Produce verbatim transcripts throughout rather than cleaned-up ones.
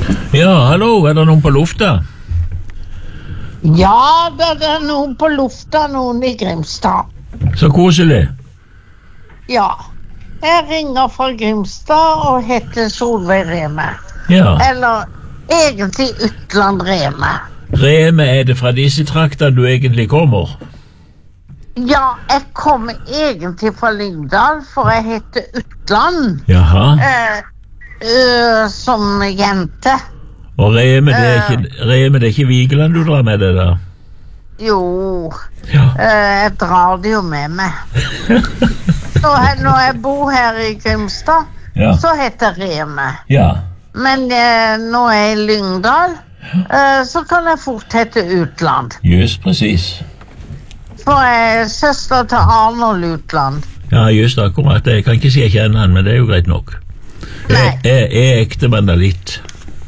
Ja, hallo, er det noen på lufta? Ja, det er noen på lufta, noen i Grimstad. Så koselig. Ja, jeg ringer fra Grimstad og heter Solveig Reme. Ja, Eller egentlig Utland Reme. Reme, er det fra disse trakter du egentlig kommer? Ja, jeg kommer egentlig fra Lyngdal, for jeg heter Utland. Jaha, Eh, øh, som jente. og Reme, det er ikke, Reme, det er ikke Vigeland du drar med det da? Jo, Ja, eh, jeg drar det jo med meg. Så he- når jeg bor her i Grimstad, ja, så heter jeg Reme. ja, Men eh, når jeg er i Lyngdal, eh, så kan jeg fort hete Utland. just precis. For jeg er søster til Arnold Utland. Ja, just akkurat, jeg kan ikke si jeg kjenner han, men det er jo greit nok. Jeg, Nei. jeg, jeg er ekte mandalitt.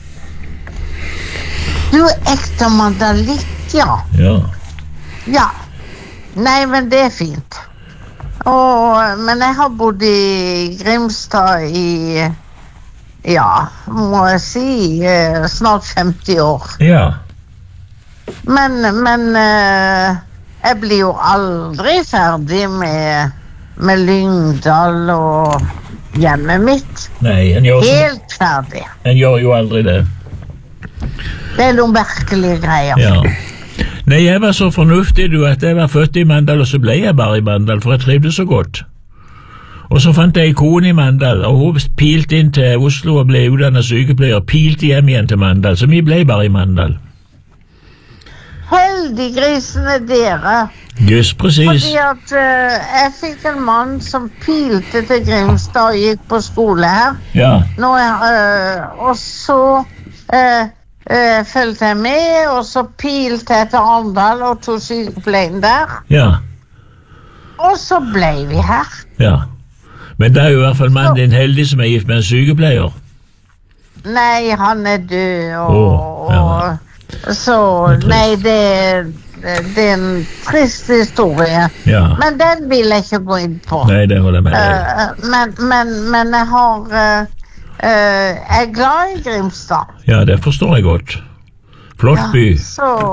Du er ekte mandalitt, ja. Ja, Ja. Nei, men det er fint. Og, men jeg har bodd i Grimstad i, ja, må jeg si, eh, snart femti år. ja, Men, men eh, jeg blir jo aldri ferdig med, med Lyngdal og hjemmet mitt. nei, en gjør, så, Helt ferdig. en gjør jo aldri det. Det er noen merkelige greier. Ja. Nei, jeg var så fornuftig du at jeg var født i Mandal, og så ble jeg bare i Mandal, for jeg trivdes så godt. Og så fant jeg en kone i Mandal, og hun pilte inn til Oslo og ble utdannet sykepleier, pilte hjem igjen til Mandal, så vi ble bare i Mandal. Heldiggrisene dere. Just precis. Fordi at eh, jeg fikk en mann som pilte til Grimstad og gikk på skole her. Ja, Nå, eh, og så eh, eh, følte jeg med, og så pilte jeg til Arendal og tog sykepleien der. ja, Og så ble vi her. ja. Men det er jo i hvert fall mannen din heldig som er gift med en sykepleier. Nei, han er død, og, Åh, ja. og så Det er trist. nei, det, det er en trist historie. Ja, Men den vil jeg ikke gå inn på. nei, det holder jeg med deg. Eh, men, men, men jeg har eh, eh, Jeg er glad i Grimstad. Ja, det forstår jeg godt. Flott by. Så